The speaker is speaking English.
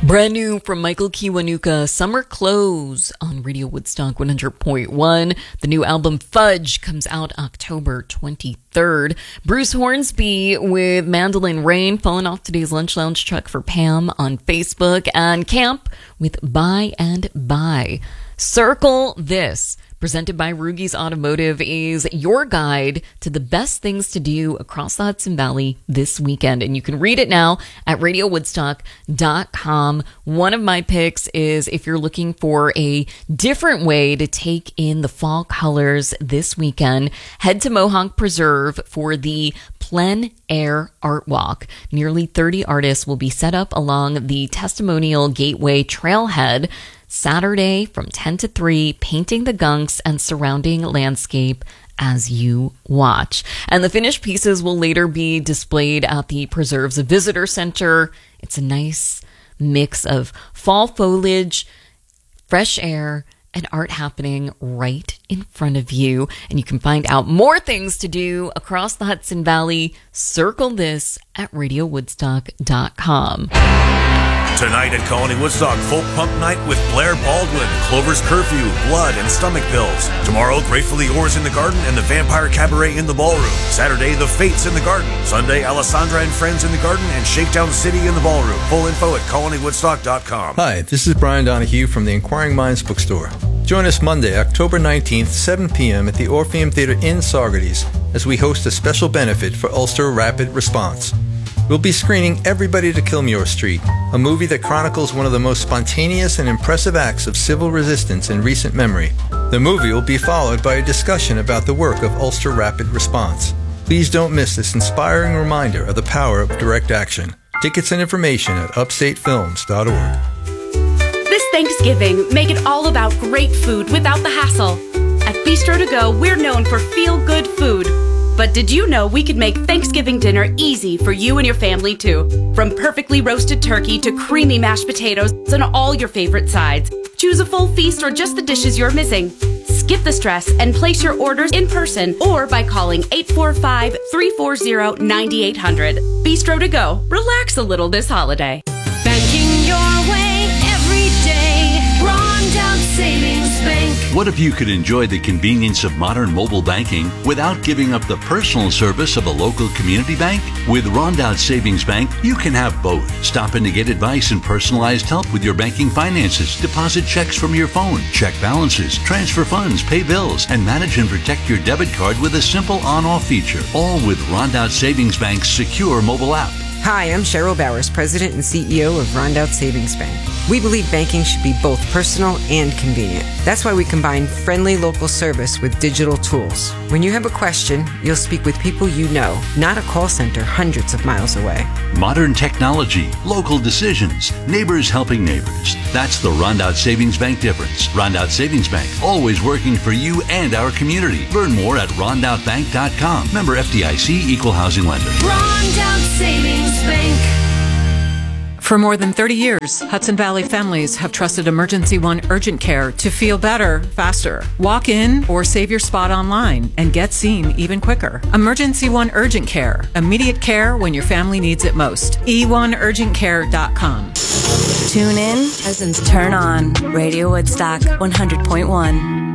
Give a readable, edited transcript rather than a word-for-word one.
Brand new from Michael Kiwanuka, Summer Clothes on Radio Woodstock 100.1. The new album Fudge comes out October 23rd. Bruce Hornsby with Mandolin Rain, falling off today's Lunch Lounge truck for Pam on Facebook. And Camp with Buy and Buy. Circle This, presented by Rugi's Automotive, is your guide to the best things to do across the Hudson Valley this weekend. And you can read it now at radiowoodstock.com. One of my picks is if you're looking for a different way to take in the fall colors this weekend, head to Mohonk Preserve for the Plein Air Art Walk. Nearly 30 artists will be set up along the Testimonial Gateway Trailhead Saturday from 10 to 3, painting the gunks and surrounding landscape as you watch. And the finished pieces will later be displayed at the Preserve's Visitor Center. It's a nice mix of fall foliage, fresh air, and art happening right in front of you. And you can find out more things to do across the Hudson Valley. Circle this at radiowoodstock.com. Tonight at Colony Woodstock, Folk Punk Night with Blair Baldwin, Clover's Curfew, Blood, and Stomach Pills. Tomorrow, Gratefully Yours in the Garden and the Vampire Cabaret in the Ballroom. Saturday, The Fates in the Garden. Sunday, Alessandra and Friends in the Garden and Shakedown City in the Ballroom. Full info at colonywoodstock.com. Hi, this is Brian Donahue from the Inquiring Minds Bookstore. Join us Monday, October 19th, 7 p.m. at the Orpheum Theater in Saugerties as we host a special benefit for Ulster Rapid Response. We'll be screening Everybody to Kilmuir Street, a movie that chronicles one of the most spontaneous and impressive acts of civil resistance in recent memory. The movie will be followed by a discussion about the work of Ulster Rapid Response. Please don't miss this inspiring reminder of the power of direct action. Tickets and information at upstatefilms.org. This Thanksgiving, make it all about great food without the hassle. At Bistro To Go, we're known for feel-good food. But did you know we could make Thanksgiving dinner easy for you and your family too? From perfectly roasted turkey to creamy mashed potatoes and all your favorite sides. Choose a full feast or just the dishes you're missing. Skip the stress and place your orders in person or by calling 845-340-9800. Bistro To Go. Relax a little this holiday. Banking your way every day. Rondout Savings Bank. What if you could enjoy the convenience of modern mobile banking without giving up the personal service of a local community bank? With Rondout Savings Bank, you can have both. Stop in to get advice and personalized help with your banking finances, deposit checks from your phone, check balances, transfer funds, pay bills, and manage and protect your debit card with a simple on-off feature. All with Rondout Savings Bank's secure mobile app. Hi, I'm Cheryl Bowers, President and CEO of Rondout Savings Bank. We believe banking should be both personal and convenient. That's why we combine friendly local service with digital tools. When you have a question, you'll speak with people you know, not a call center hundreds of miles away. Modern technology, local decisions, neighbors helping neighbors. That's the Rondout Savings Bank difference. Rondout Savings Bank, always working for you and our community. Learn more at rondoutbank.com. Member FDIC, Equal Housing Lender. Rondout Savings Bank. For more than 30 years, Hudson Valley families have trusted Emergency One Urgent Care to feel better, faster. Walk in or save your spot online and get seen even quicker. Emergency One Urgent Care. Immediate care when your family needs it most. e1urgentcare.com. Tune in, cousins turn on. Radio Woodstock 100.1.